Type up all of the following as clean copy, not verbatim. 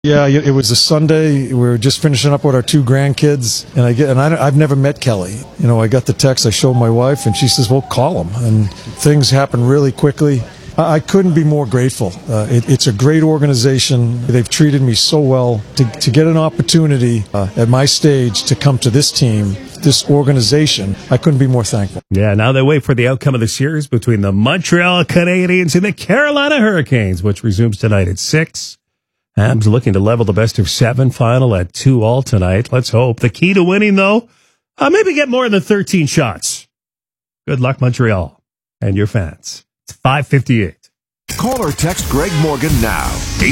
Yeah, it was a Sunday. We were just finishing up with our two grandkids, and I've never met Kelly. I got the text. I showed my wife, and she says, "Well, call him." And things happen really quickly. I couldn't be more grateful. It's a great organization. They've treated me so well. To get an opportunity at my stage to come to this team, this organization, I couldn't be more thankful. Yeah, now they wait for the outcome of the series between the Montreal Canadiens and the Carolina Hurricanes, which resumes tonight at 6. Habs looking to level the best-of-7 final at 2-2 tonight. Let's hope. The key to winning, though, maybe get more than 13 shots. Good luck, Montreal, and your fans. It's 5:58. Call or text Greg Morgan now.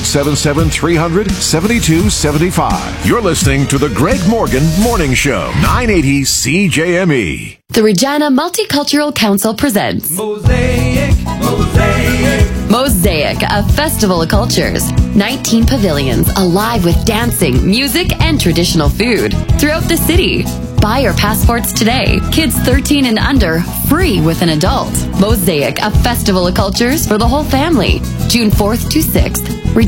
877-300-7275. You're listening to the Greg Morgan Morning Show. 980 CJME. The Regina Multicultural Council presents Mosaic, a festival of cultures. 19 pavilions alive with dancing, music, and traditional food throughout the city. Buy your passports today. Kids 13 and under, free with an adult. Mosaic, a festival of cultures for the whole family. June 4th to 6th.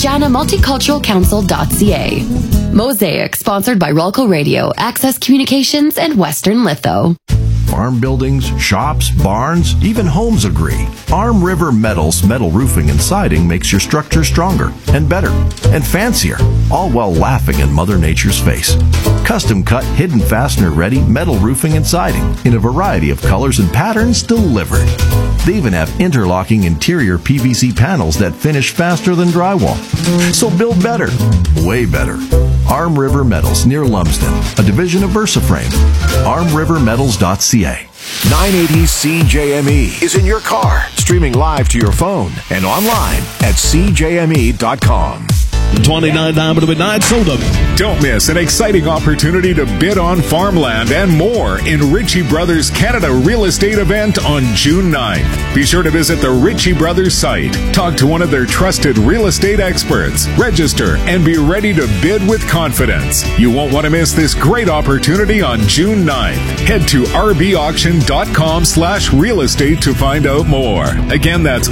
ReginaMulticulturalCouncil.ca. Mosaic, sponsored by Rolco Radio, Access Communications, and Western Litho. Farm buildings, shops, barns, even homes agree. Arm River Metals metal roofing and siding makes your structure stronger and better and fancier, all while laughing in Mother Nature's face. Custom cut, hidden fastener ready metal roofing and siding in a variety of colors and patterns delivered. They even have interlocking interior PVC panels that finish faster than drywall. So build better, way better. Arm River Metals near Lumsden, a division of VersaFrame. ArmRiverMetals.ca. 980 CJME is in your car, streaming live to your phone and online at CJME.com. 29 down to midnight, sold up. Don't miss an exciting opportunity to bid on farmland and more in Ritchie Brothers Canada Real Estate event on June 9th. Be sure to visit the Ritchie Brothers site, talk to one of their trusted real estate experts, register, and be ready to bid with confidence. You won't want to miss this great opportunity on June 9th. Head to rbauction.com/real estate to find out more. Again, that's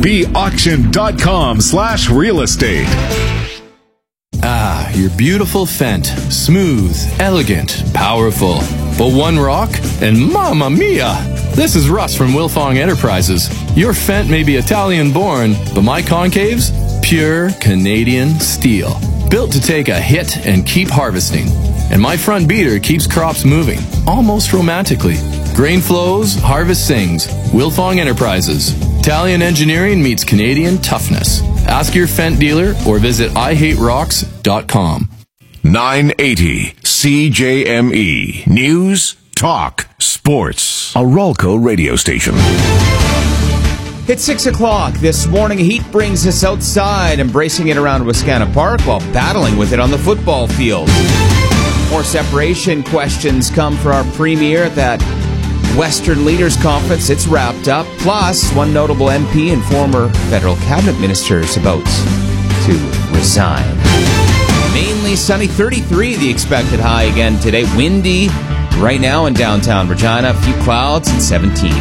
rbauction.com/real estate. Ah, your beautiful Fendt. Smooth, elegant, powerful. But one rock, and mamma mia! This is Russ from Wilfong Enterprises. Your Fendt may be Italian-born, but my concaves? Pure Canadian steel. Built to take a hit and keep harvesting. And my front beater keeps crops moving, almost romantically. Grain flows, harvest sings. Wilfong Enterprises. Italian engineering meets Canadian toughness. Ask your Fendt dealer or visit IHateRocks.com. 980 CJME. News, talk, sports. A Rolco radio station. It's 6 o'clock. This morning, heat brings us outside, embracing it around Wascana Park while battling with it on the football field. More separation questions come for our premier at that Western Leaders Conference. It's wrapped up. Plus, one notable MP and former federal cabinet minister is about to resign. Mainly sunny, 33 the expected high again today. Windy right now in downtown Regina. A few clouds and 17.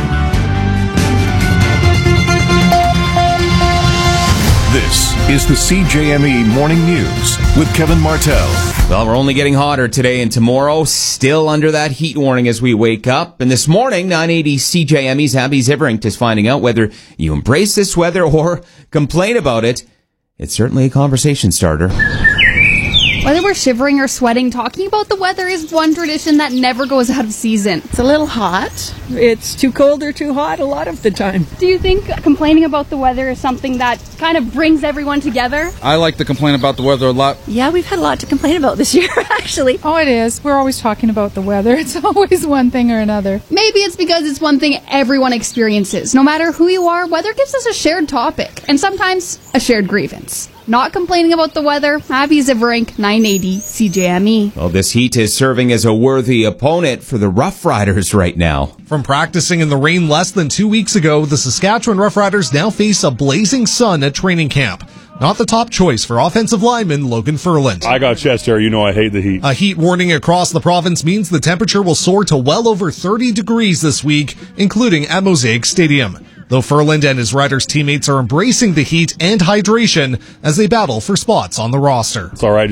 This is the CJME Morning News with Kevin Martell. Well, we're only getting hotter today and tomorrow. Still under that heat warning as we wake up. And this morning, 980 CJME's Abby Zibrink is finding out whether you embrace this weather or complain about it. It's certainly a conversation starter. Whether we're shivering or sweating, talking about the weather is one tradition that never goes out of season. It's a little hot. It's too cold or too hot a lot of the time. Do you think complaining about the weather is something that kind of brings everyone together? I like to complain about the weather a lot. Yeah, we've had a lot to complain about this year, actually. Oh, it is. We're always talking about the weather. It's always one thing or another. Maybe it's because it's one thing everyone experiences. No matter who you are, weather gives us a shared topic, and sometimes a shared grievance. Not complaining about the weather, Abby Zivrink, 980 CJME. Well, this heat is serving as a worthy opponent for the Rough Riders right now. From practicing in the rain less than 2 weeks ago, the Saskatchewan Roughriders now face a blazing sun at training camp. Not the top choice for offensive lineman Logan Furland. I got chest hair. You know I hate the heat. A heat warning across the province means the temperature will soar to well over 30 degrees this week, including at Mosaic Stadium. though Furland and his Riders teammates are embracing the heat and hydration as they battle for spots on the roster. It's all right.